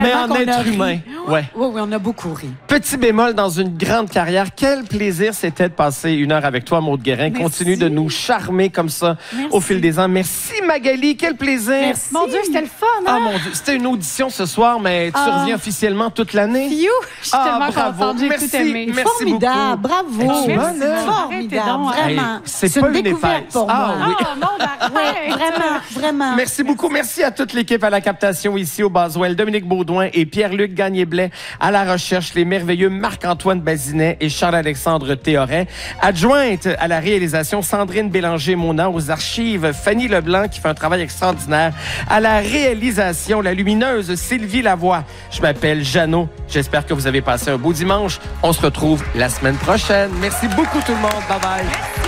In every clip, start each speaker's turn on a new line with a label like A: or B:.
A: Mais en être humain, ouais.
B: Oui, on a beaucoup ri.
A: Petit bémol dans une grande carrière. Quel plaisir c'était de passer une heure avec toi, Maude Guérin.
B: Merci.
A: Continue de nous charmer comme ça au fil des ans. Merci, Magali. Quel plaisir.
B: Merci. Mon Dieu, c'était le fun, hein?
A: Ah, mon Dieu. C'était une audition ce soir, mais tu reviens officiellement toute l'année.
B: Fiou, je suis tellement contente. J'ai tout aimé.
A: Merci
B: Formidable.
A: beaucoup.
B: Bravo.
A: Merci.
B: Formidable. Vraiment.
A: C'est
B: une
A: pas une
B: découverte
A: épaisse.
B: pour moi.
A: Oui.
B: Oui, vraiment.
A: Merci beaucoup. Merci à toute l'équipe à la captation ici au Boswell. Dominique Baudouin et Pierre-Luc Gagné-Blais à la recherche, les merveilleux Marc-Antoine Bazinet et Charles-Alexandre Théoret. Adjointe à la réalisation, Sandrine Bélanger-Mona. Aux archives, Fanny Leblanc qui fait un travail extraordinaire. À la réalisation, la lumineuse Sylvie Lavoie. Je m'appelle Jeannot. J'espère que vous avez passé un beau dimanche. On se retrouve la semaine prochaine. Merci beaucoup tout le monde. Bye-bye.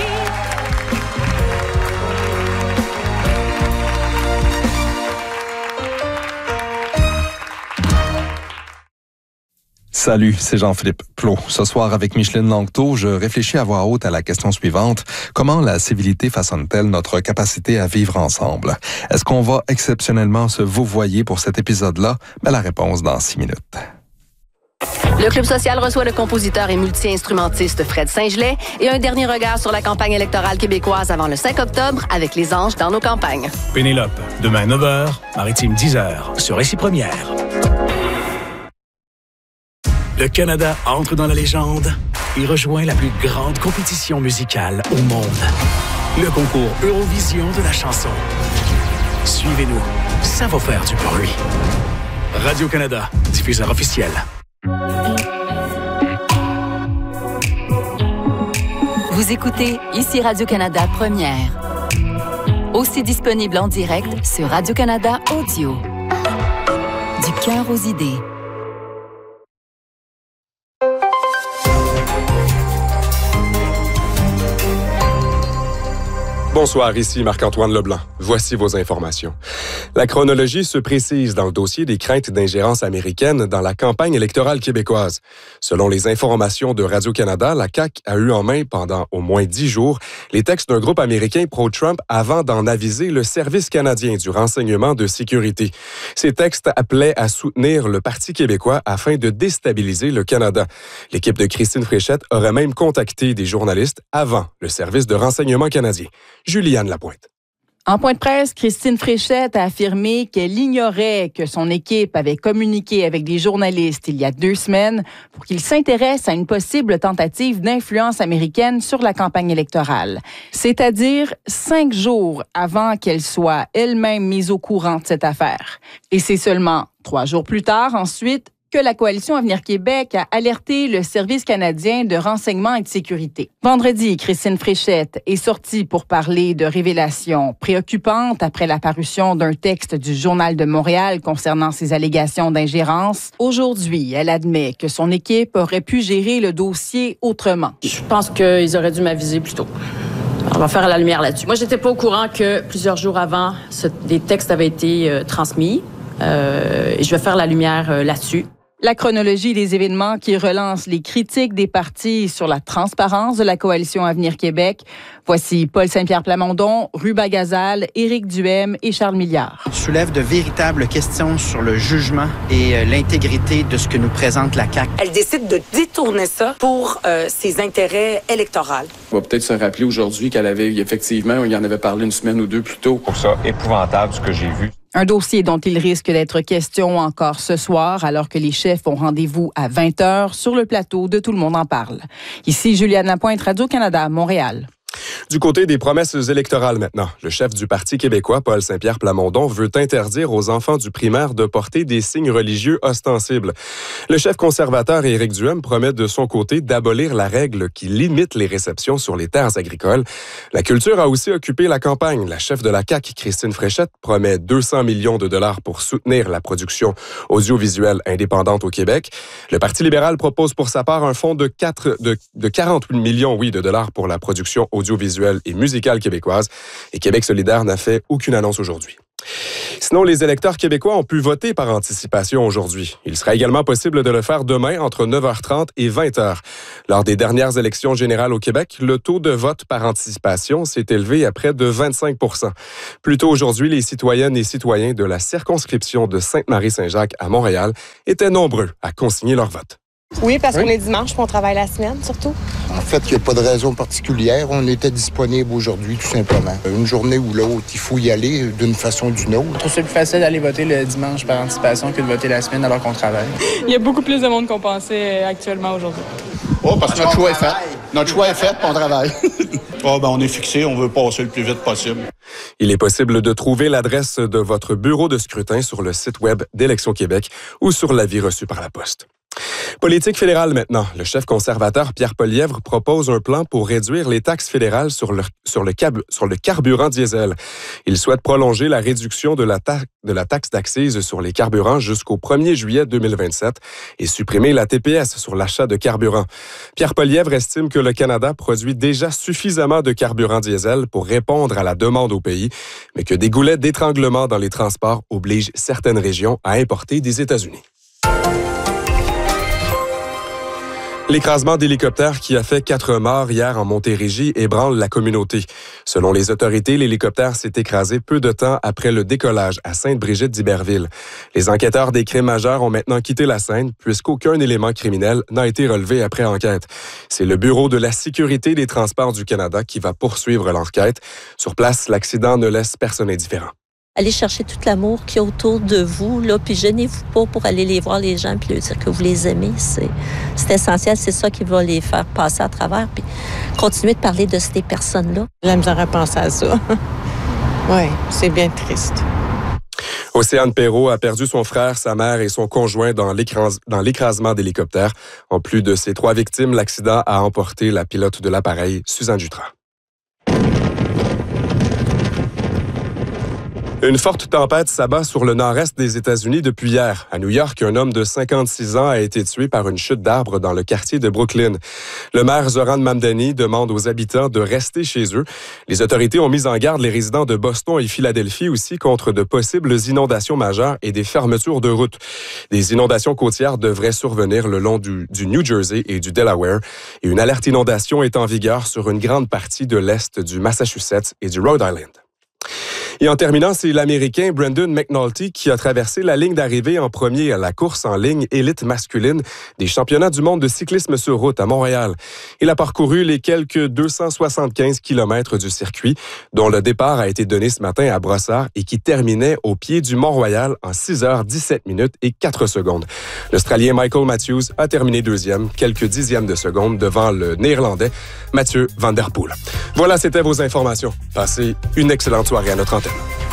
C: Salut, c'est Jean-Philippe Plot. Ce soir, avec Micheline Langto, je réfléchis à voix haute à la question suivante. Comment la civilité façonne-t-elle notre capacité à vivre ensemble? Est-ce qu'on va exceptionnellement se vouvoyer pour cet épisode-là? La réponse dans 6 minutes.
D: Le Club social reçoit le compositeur et multi-instrumentiste Fred Saint-Gelais et un dernier regard sur la campagne électorale québécoise avant le 5 octobre avec les anges dans nos campagnes.
E: Pénélope, demain 9h, Maritime 10h, sur Récit Première. Le Canada entre dans la légende et rejoint la plus grande compétition musicale au monde. Le concours Eurovision de la chanson. Suivez-nous, ça va faire du bruit. Radio-Canada, diffuseur officiel.
F: Vous écoutez ici Radio-Canada Première. Aussi disponible en direct sur Radio-Canada Audio. Du cœur aux idées.
G: Bonsoir, ici Marc-Antoine Leblanc. Voici vos informations. La chronologie se précise dans le dossier des craintes d'ingérence américaine dans la campagne électorale québécoise. Selon les informations de Radio-Canada, la CAQ a eu en main pendant au moins 10 jours les textes d'un groupe américain pro-Trump avant d'en aviser le Service canadien du renseignement de sécurité. Ces textes appelaient à soutenir le Parti québécois afin de déstabiliser le Canada. L'équipe de Christine Fréchette aurait même contacté des journalistes avant le Service de renseignement canadien. Juliane Lapointe.
H: En point de presse, Christine Fréchette a affirmé qu'elle ignorait que son équipe avait communiqué avec des journalistes il y a 2 semaines pour qu'ils s'intéressent à une possible tentative d'influence américaine sur la campagne électorale. C'est-à-dire 5 jours avant qu'elle soit elle-même mise au courant de cette affaire. Et c'est seulement 3 jours plus tard, ensuite, que la Coalition Avenir Québec a alerté le Service canadien de renseignement et de sécurité. Vendredi, Christine Fréchette est sortie pour parler de révélations préoccupantes après la parution d'un texte du Journal de Montréal concernant ses allégations d'ingérence. Aujourd'hui, elle admet que son équipe aurait pu gérer le dossier autrement.
I: Je pense qu'ils auraient dû m'aviser plus tôt. On va faire la lumière là-dessus. Moi, j'étais pas au courant que plusieurs jours avant, des textes avaient été transmis. Et je vais faire la lumière là-dessus.
H: La chronologie des événements qui relancent les critiques des partis sur la transparence de la Coalition Avenir Québec. Voici Paul Saint-Pierre Plamondon, Ruba Gazal, Éric Duhem et Charles Milliard.
J: Soulève de véritables questions sur le jugement et l'intégrité de ce que nous présente la CAQ.
K: Elle décide de détourner ça pour ses intérêts électoraux.
L: On va peut-être se rappeler aujourd'hui qu'elle avait effectivement, il en avait parlé 1 semaine ou 2 plus tôt.
M: Pour ça, épouvantable ce que j'ai vu.
H: Un dossier dont il risque d'être question encore ce soir, alors que les chefs ont rendez-vous à 20h sur le plateau de Tout le monde en parle. Ici, Juliane Lapointe, Radio-Canada, Montréal.
G: Du côté des promesses électorales maintenant, le chef du Parti québécois, Paul Saint-Pierre Plamondon, veut interdire aux enfants du primaire de porter des signes religieux ostensibles. Le chef conservateur Éric Duhem promet de son côté d'abolir la règle qui limite les réceptions sur les terres agricoles. La culture a aussi occupé la campagne. La chef de la CAQ, Christine Fréchette, promet 200 millions de dollars pour soutenir la production audiovisuelle indépendante au Québec. Le Parti libéral propose pour sa part un fonds de 48 millions de dollars pour la production audiovisuelle audiovisuelle et musicale québécoise. Et Québec solidaire n'a fait aucune annonce aujourd'hui. Sinon, les électeurs québécois ont pu voter par anticipation aujourd'hui. Il sera également possible de le faire demain entre 9h30 et 20h. Lors des dernières élections générales au Québec, le taux de vote par anticipation s'est élevé à près de 25 %. Plus tôt aujourd'hui, les citoyennes et citoyens de la circonscription de Sainte-Marie-Saint-Jacques à Montréal étaient nombreux à consigner leur vote.
N: Oui, parce qu'on est dimanche, puis on travaille la semaine, surtout.
O: En fait, il n'y a pas de raison particulière. On était disponible aujourd'hui, tout simplement. Une journée ou l'autre, il faut y aller d'une façon ou d'une autre.
P: Je trouve ça plus facile d'aller voter le dimanche par anticipation que de voter la semaine alors qu'on travaille.
Q: Il y a beaucoup plus de monde qu'on pensait actuellement aujourd'hui.
R: Oh, parce que notre choix est fait. Notre choix est fait, puis on travaille.
S: On est fixé, on veut passer le plus vite possible.
G: Il est possible de trouver l'adresse de votre bureau de scrutin sur le site web d'Élections Québec ou sur l'avis reçu par la poste. Politique fédérale maintenant. Le chef conservateur Pierre Poilievre propose un plan pour réduire les taxes fédérales sur le carburant diesel. Il souhaite prolonger la réduction de la taxe d'accise sur les carburants jusqu'au 1er juillet 2027 et supprimer la TPS sur l'achat de carburant. Pierre Poilievre estime que le Canada produit déjà suffisamment de carburant diesel pour répondre à la demande au pays, mais que des goulets d'étranglement dans les transports obligent certaines régions à importer des États-Unis. L'écrasement d'hélicoptère qui a fait 4 morts hier en Montérégie ébranle la communauté. Selon les autorités, l'hélicoptère s'est écrasé peu de temps après le décollage à Sainte-Brigitte d'Iberville. Les enquêteurs des crimes majeurs ont maintenant quitté la scène puisqu'aucun élément criminel n'a été relevé après enquête. C'est le Bureau de la sécurité des transports du Canada qui va poursuivre l'enquête. Sur place, l'accident ne laisse personne indifférent.
T: Allez chercher tout l'amour qu'il y a autour de vous, là, puis gênez-vous pas pour aller les voir les gens puis leur dire que vous les aimez. C'est essentiel, c'est ça qui va les faire passer à travers, puis continuer de parler de ces personnes-là.
U: J'ai la misère à penser à ça. Oui, c'est bien triste.
G: Océane Perrault a perdu son frère, sa mère et son conjoint dans l'écrasement d'hélicoptère. En plus de ces 3 victimes, l'accident a emporté la pilote de l'appareil, Suzanne Jutras. Une forte tempête s'abat sur le nord-est des États-Unis depuis hier. À New York, un homme de 56 ans a été tué par une chute d'arbre dans le quartier de Brooklyn. Le maire Zoran Mamdani demande aux habitants de rester chez eux. Les autorités ont mis en garde les résidents de Boston et Philadelphie aussi contre de possibles inondations majeures et des fermetures de routes. Des inondations côtières devraient survenir le long du New Jersey et du Delaware. Et une alerte inondation est en vigueur sur une grande partie de l'est du Massachusetts et du Rhode Island. Et en terminant, c'est l'Américain Brandon McNulty qui a traversé la ligne d'arrivée en premier à la course en ligne élite masculine des championnats du monde de cyclisme sur route à Montréal. Il a parcouru les quelques 275 kilomètres du circuit, dont le départ a été donné ce matin à Brossard et qui terminait au pied du Mont-Royal en 6h17 minutes et 4 secondes. L'Australien Michael Matthews a terminé deuxième, quelques dixièmes de seconde devant le Néerlandais Mathieu Van Der Poel. Voilà, c'était vos informations. Passez une excellente soirée à notre antenne.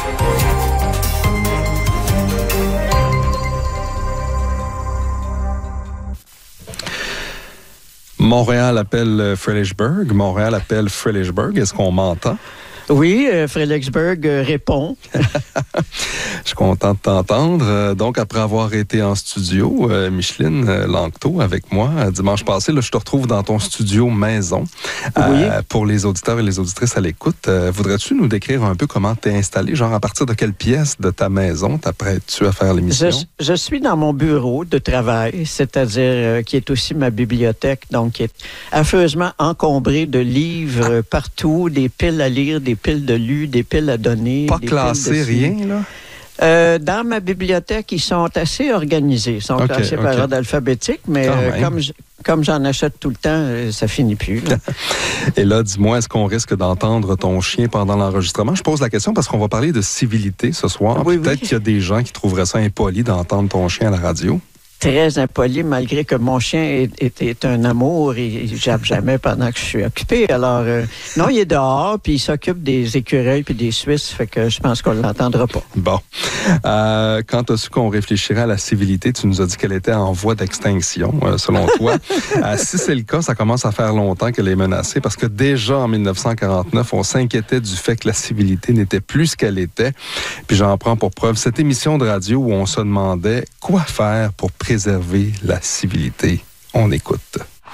C: Montréal appelle Fredericksburg. Montréal appelle Fredericksburg. Est-ce qu'on m'entend?
V: Oui, Fredericksburg répond.
C: Je suis content de t'entendre. Donc, après avoir été en studio, Micheline Langto avec moi, dimanche passé, là, je te retrouve dans ton studio maison.
V: Oui.
C: Pour les auditeurs et les auditrices à l'écoute, voudrais-tu nous décrire un peu comment t'es installé? Genre, à partir de quelle pièce de ta maison t'apprêtes-tu à faire l'émission?
V: Je suis dans mon bureau de travail, c'est-à-dire qui est aussi ma bibliothèque, donc qui est affreusement encombré de livres partout, des piles à lire, des piles de lus, des piles à donner.
C: Pas classé, rien, là?
V: Dans ma bibliothèque, ils sont assez organisés. Ils sont classés par ordre alphabétique, mais comme j'en achète tout le temps, ça finit plus. Là.
C: Et là, dis-moi, est-ce qu'on risque d'entendre ton chien pendant l'enregistrement? Je pose la question parce qu'on va parler de civilité ce soir.
V: Oui,
C: peut-être qu'il y a des gens qui trouveraient ça impoli d'entendre ton chien à la radio.
V: Très impoli, malgré que mon chien est un amour et il jappe jamais pendant que je suis occupé. Alors, non, il est dehors, puis il s'occupe des écureuils puis des Suisses, fait que je pense qu'on l'entendra pas.
C: Bon. Quand tu as su qu'on réfléchirait à la civilité, tu nous as dit qu'elle était en voie d'extinction, selon toi. Si c'est le cas, ça commence à faire longtemps qu'elle est menacée, parce que déjà en 1949, on s'inquiétait du fait que la civilité n'était plus ce qu'elle était. Puis j'en prends pour preuve cette émission de radio où on se demandait quoi faire pour préserver la civilité. On écoute.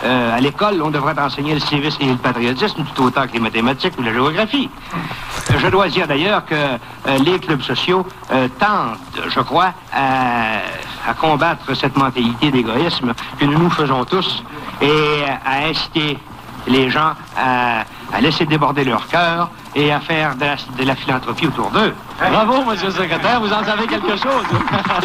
A: à l'école, on devrait enseigner le civisme et le patriotisme tout autant que les mathématiques ou la géographie. Je dois dire d'ailleurs que les clubs sociaux tendent, je crois, à combattre cette mentalité d'égoïsme que nous faisons tous et à inciter les gens à laisser déborder leur cœur et à faire de la philanthropie autour d'eux.
B: Bravo, monsieur le secrétaire, vous en savez quelque chose.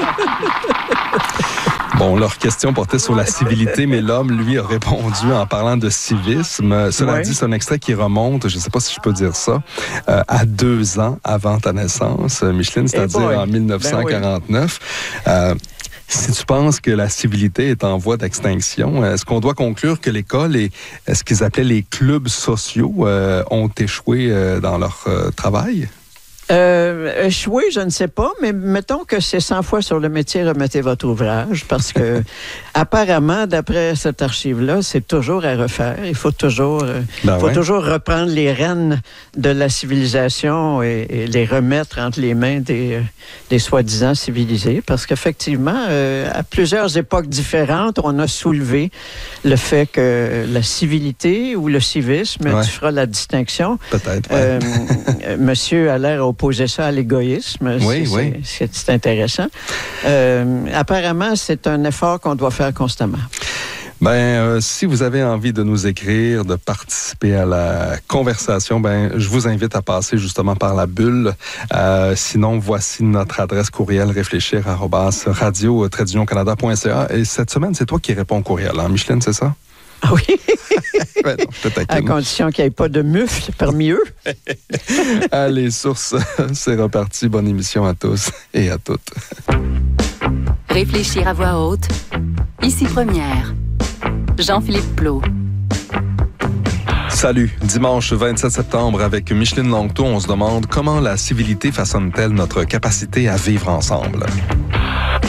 C: Bon, leur question portait sur la civilité, mais l'homme, lui, a répondu en parlant de civisme. Cela dit, c'est un extrait qui remonte, je ne sais pas si je peux dire ça, à 2 ans avant ta naissance, Micheline, c'est-à-dire en 1949. Si tu penses que la civilité est en voie d'extinction, est-ce qu'on doit conclure que l'école et ce qu'ils appelaient les clubs sociaux ont échoué dans leur travail?
V: Échoué, je ne sais pas, mais mettons que c'est 100 fois sur le métier, remettez votre ouvrage, parce que apparemment, d'après cette archive-là, c'est toujours à refaire. Il faut toujours, toujours reprendre les rênes de la civilisation et les remettre entre les mains des soi-disant civilisés, parce qu'effectivement, à plusieurs époques différentes, on a soulevé le fait que la civilité ou le civisme, tu feras la distinction.
C: Peut-être,
V: Monsieur Allaire a opposé ça à l'égoïsme. C'est intéressant. Apparemment, c'est un effort qu'on doit faire constamment.
C: Si vous avez envie de nous écrire, de participer à la conversation, je vous invite à passer justement par la bulle. Sinon, voici notre adresse courriel réfléchir@radio-canada.ca. Et cette semaine, c'est toi qui réponds au courriel, hein, Micheline, c'est ça?
V: Ah oui. À condition qu'il n'y ait pas de mufle parmi eux.
C: Allez, sur ce, c'est reparti. Bonne émission à tous et à toutes.
F: Réfléchir à voix haute. Ici Première. Jean-Philippe Plot.
C: Salut. Dimanche 27 septembre, avec Micheline Longto, on se demande comment la civilité façonne-t-elle notre capacité à vivre ensemble.